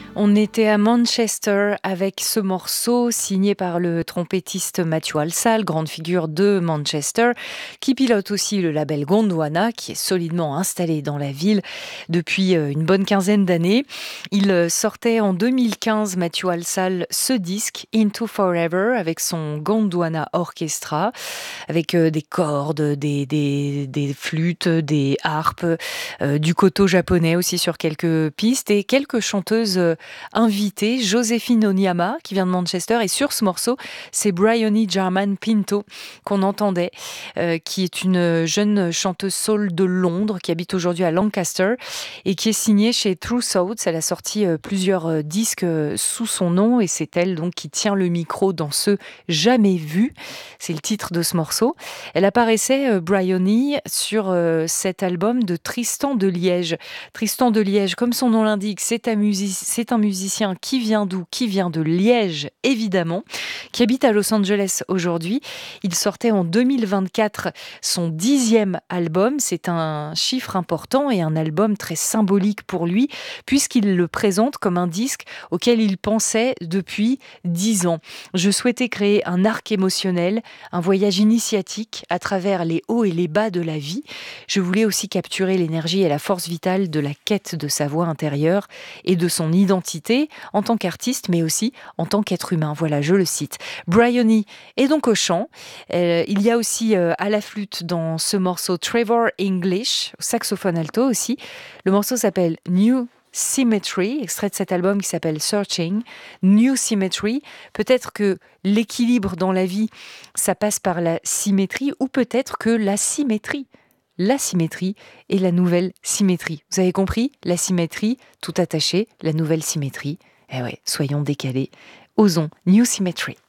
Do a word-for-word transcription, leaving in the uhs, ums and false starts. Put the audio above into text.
On était à Manchester avec ce morceau signé par le trompettiste Matthew Halsall, grande figure de Manchester, qui pilote aussi le label Gondwana, qui est solidement installé dans la ville depuis une bonne quinzaine d'années. Il sortait en deux mille quinze, Matthew Halsall, ce disque Into Forever avec son Gondwana Orchestra, avec des cordes, des, des, des flûtes, des harpes, euh, du koto japonais aussi sur quelques pistes et quelques chanteuses invitée, Joséphine Onyama, qui vient de Manchester. Et sur ce morceau, c'est Bryony Jarman Pinto qu'on entendait, euh, qui est une jeune chanteuse soul de Londres, qui habite aujourd'hui à Lancaster et qui est signée chez True Thoughts. Elle a sorti euh, plusieurs euh, disques euh, sous son nom et c'est elle donc qui tient le micro dans ce Jamais vu. C'est le titre de ce morceau. Elle apparaissait, euh, Bryony, sur euh, cet album de Tristan de Liège. Tristan de Liège, comme son nom l'indique, c'est un, music- c'est un musicien qui vient d'où? Qui vient de Liège, évidemment, qui habite à Los Angeles aujourd'hui. Il sortait en deux mille vingt-quatre son dixième album. C'est un chiffre important et un album très symbolique pour lui, puisqu'il le présente comme un disque auquel il pensait depuis dix ans. Je souhaitais créer un arc émotionnel, un voyage initiatique à travers les hauts et les bas de la vie. Je voulais aussi capturer l'énergie et la force vitale de la quête de sa voix intérieure et de son identité en tant qu'artiste, mais aussi en tant qu'être humain. Voilà, je le cite. Bryony est donc au chant. Euh, il y a aussi euh, à la flûte dans ce morceau Trevor English, au saxophone alto aussi. Le morceau s'appelle New Symmetry, extrait de cet album qui s'appelle Searching. New Symmetry, peut-être que l'équilibre dans la vie, ça passe par la symétrie, ou peut-être que la symétrie. La symétrie et la nouvelle symétrie. Vous avez compris? La symétrie, tout attaché, la nouvelle symétrie. Eh ouais, soyons décalés. Osons New Symmetry.